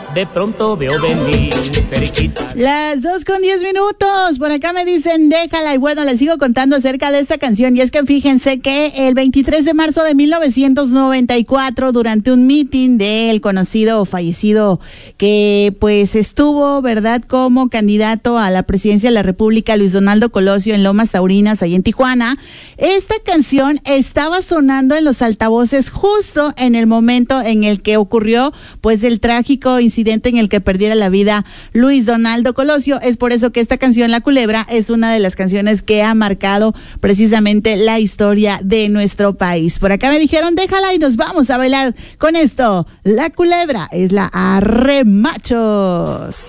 de pronto veo venir cerquita. Las 2:10. Por acá me dicen, déjala. Y bueno, les sigo contando acerca de esta canción. Y es que fíjense que el 23 de marzo de 1994, durante un meeting del conocido o fallecido que pues estuvo, ¿verdad?, como candidato a la presidencia de la República, Luis Donaldo Colosio, en Lomas Taurinas, allá en Tijuana, esta canción estaba sonando en los altavoces justo en el momento en el que ocurrió pues el trágico incidente en el que perdiera la vida Luis Donaldo Colosio. Es por eso que esta canción, La Culebra, es una de las canciones que ha marcado precisamente la historia de nuestro país. Por acá me dijeron, déjala y nos vamos a bailar con esto. La Culebra es la Arremachos.